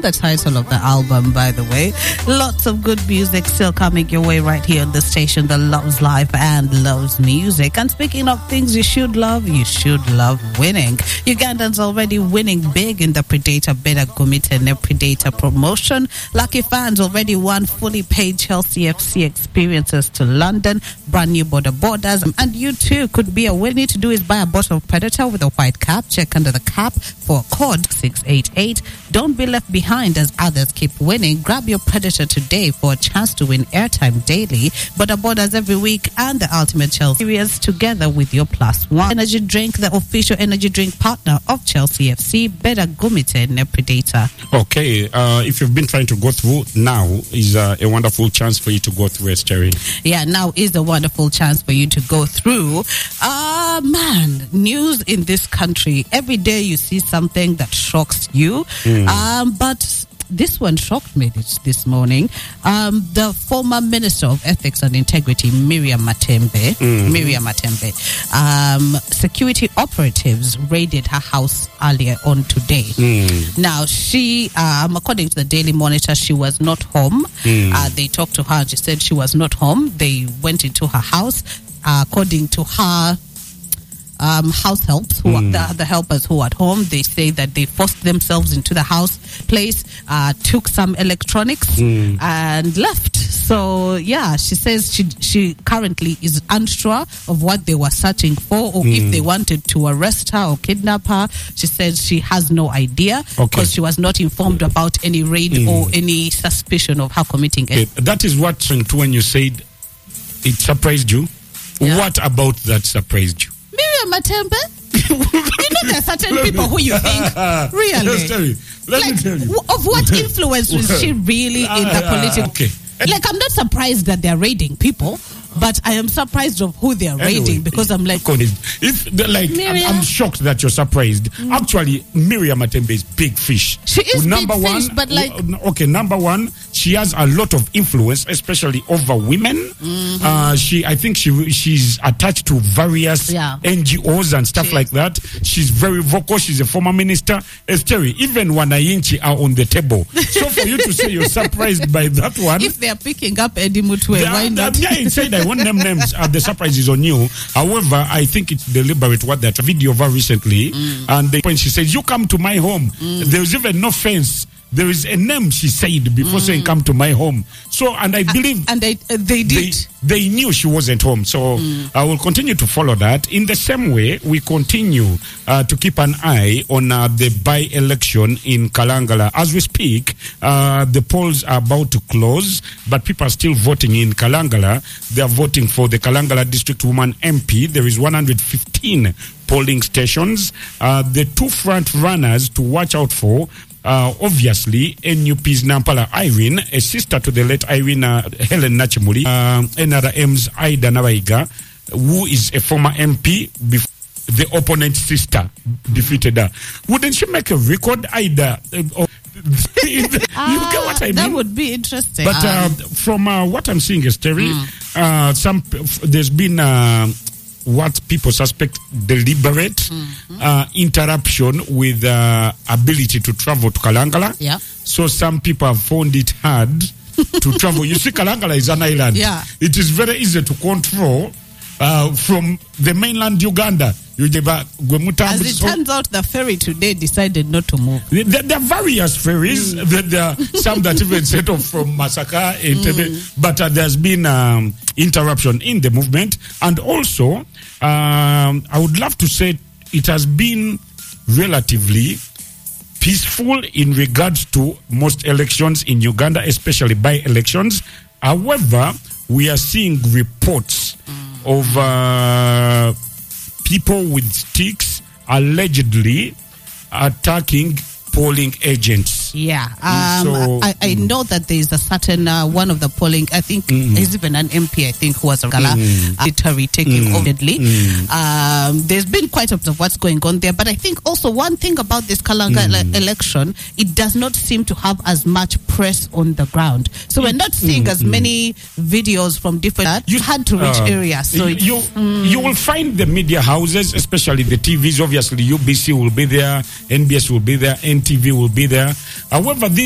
the title of the album, by the way. Lots of good music still coming your way right here on the station that loves life and loves music. And speaking of things you should love winning. Ugandans already winning big in the Predator Beta Gumite Predator promotion. Lucky fans already won fully paid Chelsea FC experiences to London, brand new borders, and you too could be a winner. All you need to do is buy a bottle of Predator with a white cap. Check under the cap for code 688. Don't be left behind as others keep winning. Grab your Predator today for a chance to win airtime daily, borders every week, and the Ultimate Chelsea series together with your +1 energy drink, the official energy drink partner of Chelsea FC, Beta Gumite Predator. Okay, if you've been trying to go through, now is a wonderful chance for you to go through, Esteri. Yeah, now is a wonderful chance for you to go through. Man, news in this country. Every day you see something that shocks you. But this one shocked me this morning. The former Minister of Ethics and Integrity, Miriam Matembe, security operatives raided her house earlier on today. Now, she, according to the Daily Monitor, she was not home. They talked to her and she said she was not home. They went into her house. According to her house helps, who are the helpers who are at home, they say that they forced themselves into the house place, took some electronics and left. So yeah, she says she currently is unsure of what they were searching for, or if they wanted to arrest her or kidnap her. She says she has no idea because she was not informed about any raid or any suspicion of her committing it. That is what when you said it surprised you. Yeah. What about that surprised you? Miriam Matembe? You know there are certain people who you think, really? Let me tell you. Of what influence was she really in the political... Okay. Like, I'm not surprised that they're raiding people, but I am surprised of who they're raiding, because I'm like... I'm shocked that you're surprised. Actually, Miriam Matembe is big fish. She is big fish, but like... Okay, number one, she has a lot of influence, especially over women. I think she's attached to various NGOs and stuff like that. She's very vocal. She's a former minister. Esteri, even Wanayinchi are on the table. So for you to say you're surprised by that one... If they're picking up Eddie Mutwe, why not? I won't name names. The surprise is on you. However, I think it's deliberate what that video of her recently. And when she says, "You come to my home," there's even no fence. There is a name she said before saying, "Come to my home." So, and I believe, and they did. They knew she wasn't home. So, I will continue to follow that. In the same way, we continue to keep an eye on the by-election in Kalangala. As we speak, the polls are about to close, but people are still voting in Kalangala. They are voting for the Kalangala District Woman MP. There is 115 polling stations. The two front runners to watch out for. Obviously, NUP's Nampala Irene, a sister to the late Irene Helen Nachimuli, NRM's Aida Nawaiga, who is a former MP, the opponent's sister defeated her. Wouldn't she make a record, Aida? You get what I mean? That would be interesting. But from what I'm seeing, Esteri, there's been... what people suspect deliberate interruption with ability to travel to Kalangala. Yeah. So some people have found it hard to travel. You see, Kalangala is an island. Yeah. It is very easy to control from the mainland Uganda. As it turns out, the ferry today decided not to move. There are various ferries. There are some that even set off from Masaka, but there's been interruption in the movement. And also, I would love to say it has been relatively peaceful in regards to most elections in Uganda, especially by-elections. However, we are seeing reports of... people with sticks allegedly attacking polling agents. Yeah. I know that there is a certain one of the polling, I think is even an MP, I think, who was a military taking over. There's been quite a bit of what's going on there, but I think also one thing about this Kalanga election, it does not seem to have as much press on the ground. So we're not seeing as many videos from different you had to reach areas. So you will find the media houses, especially the TVs. Obviously UBC will be there, NBS will be there, NTV will be there. However, these